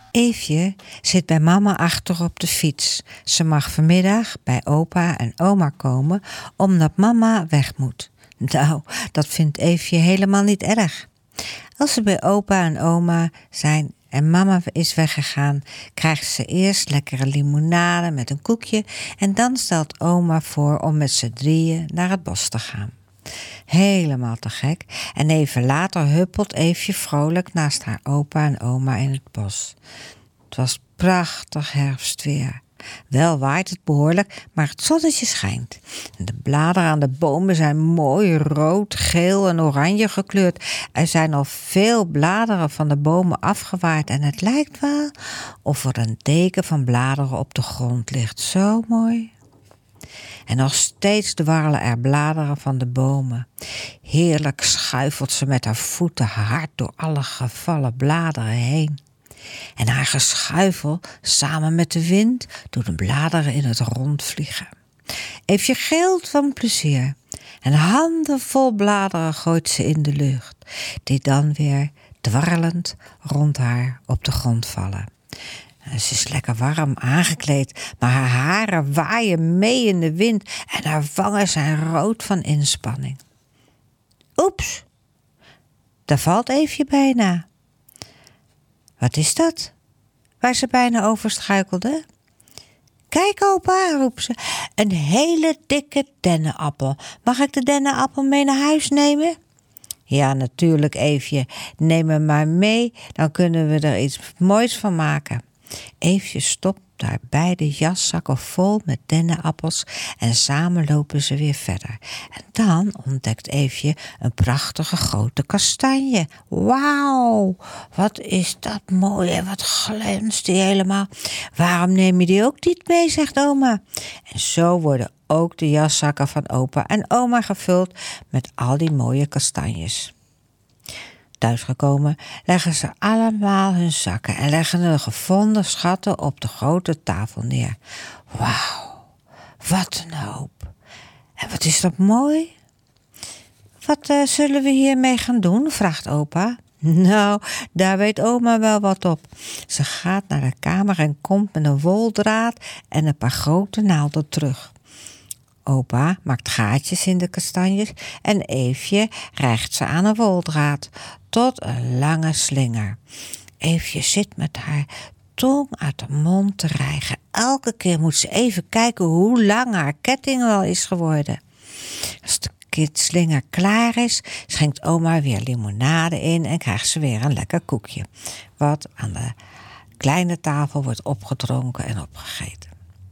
Eefje zit bij mama achter op de fiets. Ze mag vanmiddag bij opa en oma komen omdat mama weg moet. Nou, dat vindt Eefje helemaal niet erg. Als ze bij opa en oma zijn en mama is weggegaan, krijgt ze eerst lekkere limonade met een koekje en dan stelt oma voor om met z'n drieën naar het bos te gaan. Helemaal te gek en even later huppelt Eefje vrolijk naast haar opa en oma in het bos. Het was prachtig herfstweer. Wel waait het behoorlijk, maar het zonnetje schijnt. De bladeren aan de bomen zijn mooi rood, geel en oranje gekleurd. Er zijn al veel bladeren van de bomen afgewaaid en het lijkt wel of er een deken van bladeren op de grond ligt. Zo mooi. En nog steeds dwarrelen er bladeren van de bomen. Heerlijk schuifelt ze met haar voeten hard door alle gevallen bladeren heen. En haar geschuifel samen met de wind doet de bladeren in het rond vliegen. Eefje gilt van plezier. En handen vol bladeren gooit ze in de lucht, die dan weer dwarrelend rond haar op de grond vallen. Ze is lekker warm aangekleed, maar haar haren waaien mee in de wind en haar wangen zijn rood van inspanning. Oeps, daar valt Eefje bijna. Wat is dat? Waar ze bijna over struikelde. Kijk opa, roept ze, een hele dikke dennenappel. Mag ik de dennenappel mee naar huis nemen? Ja, natuurlijk Eefje, neem hem maar mee, dan kunnen we er iets moois van maken. Eefje stopt haar beide jaszakken vol met dennenappels en samen lopen ze weer verder. En dan ontdekt Eefje een prachtige grote kastanje. Wauw, wat is dat mooi en wat glanst die helemaal. Waarom neem je die ook niet mee, zegt oma. En zo worden ook de jaszakken van opa en oma gevuld met al die mooie kastanjes. Thuisgekomen leggen ze allemaal hun zakken en leggen de gevonden schatten op de grote tafel neer. Wauw, wat een hoop. En wat is dat mooi. Wat zullen we hiermee gaan doen, vraagt opa. Nou, daar weet oma wel wat op. Ze gaat naar de kamer en komt met een woldraad en een paar grote naalden terug. Opa maakt gaatjes in de kastanjes en Eefje rijgt ze aan een woldraad tot een lange slinger. Eefje zit met haar tong uit de mond te rijgen. Elke keer moet ze even kijken hoe lang haar ketting wel is geworden. Als de slinger klaar is, schenkt oma weer limonade in en krijgt ze weer een lekker koekje, wat aan de kleine tafel wordt opgedronken en opgegeten.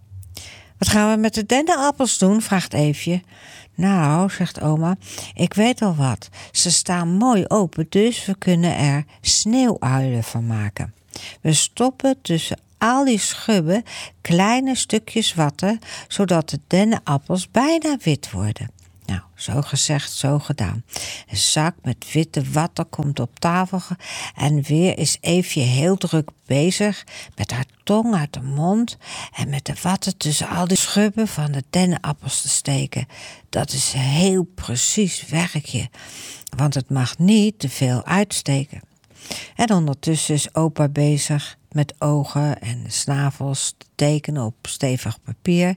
Wat gaan we met de dennenappels doen, vraagt Eefje. Nou, zegt oma, ik weet al wat. Ze staan mooi open, dus we kunnen er sneeuwuilen van maken. We stoppen tussen al die schubben kleine stukjes watten, zodat de dennenappels bijna wit worden. Nou, zo gezegd, zo gedaan. Een zak met witte watten komt op tafel en weer is Eefje heel druk bezig met haar tong uit de mond en met de watten tussen al die schubben van de dennenappels te steken. Dat is een heel precies werkje, want het mag niet te veel uitsteken. En ondertussen is opa bezig met ogen en snavels te tekenen op stevig papier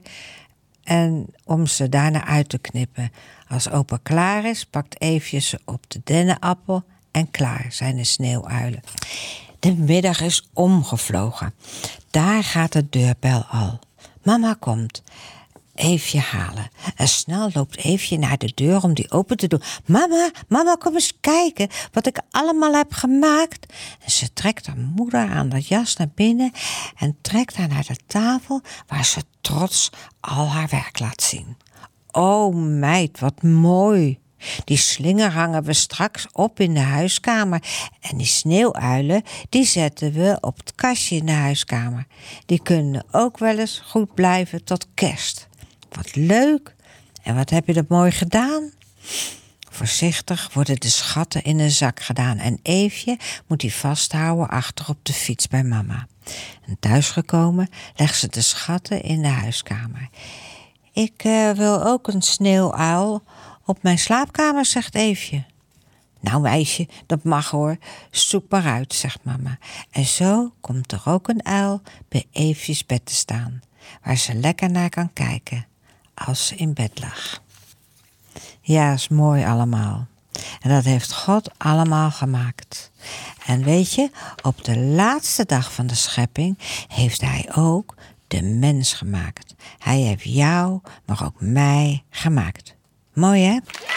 en om ze daarna uit te knippen. Als opa klaar is, pakt Eefje ze op de dennenappel en klaar zijn de sneeuwuilen. De middag is omgevlogen. Daar gaat de deurbel al. Mama komt Eefje halen. En snel loopt Eefje naar de deur om die open te doen. Mama, kom eens kijken wat ik allemaal heb gemaakt. En ze trekt haar moeder aan de jas naar binnen en trekt haar naar de tafel waar ze trots al haar werk laat zien. Oh meid, wat mooi. Die slinger hangen we straks op in de huiskamer. En die sneeuwuilen, die zetten we op het kastje in de huiskamer. Die kunnen ook wel eens goed blijven tot kerst. Wat leuk. En wat heb je dat mooi gedaan? Voorzichtig worden de schatten in een zak gedaan en Eefje moet die vasthouden achter op de fiets bij mama. En thuisgekomen legt ze de schatten in de huiskamer. Ik wil ook een sneeuwuil op mijn slaapkamer, zegt Eefje. Nou meisje, dat mag hoor, zoek maar uit, zegt mama. En zo komt er ook een uil bij Eefjes bed te staan, waar ze lekker naar kan kijken als ze in bed lag. Ja, is mooi allemaal. En dat heeft God allemaal gemaakt. En weet je, op de laatste dag van de schepping heeft hij ook de mens gemaakt. Hij heeft jou, maar ook mij gemaakt. Mooi hè?